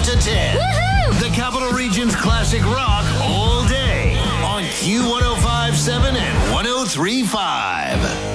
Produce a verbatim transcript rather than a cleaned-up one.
to ten. Woohoo! The Capital Region's classic rock all day on Q one oh five point seven and one oh three point five.